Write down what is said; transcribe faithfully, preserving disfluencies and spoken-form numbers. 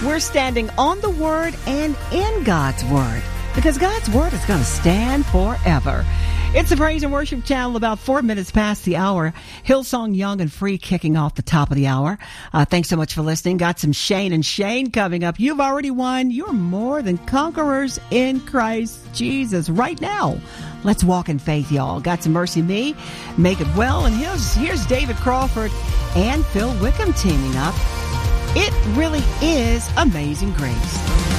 We're standing on the Word and in God's Word, because God's Word is going to stand forever. It's the Praise and Worship Channel, about four minutes past the hour. Hillsong Young and Free kicking off the top of the hour. Uh, thanks so much for listening. Got some Shane and Shane coming up. You've already won. You're more than conquerors in Christ Jesus. Right now, let's walk in faith, y'all. Got some Mercy Me, Make It Well. And here's, here's David Crawford and Phil Wickham teaming up. It really is Amazing Grace.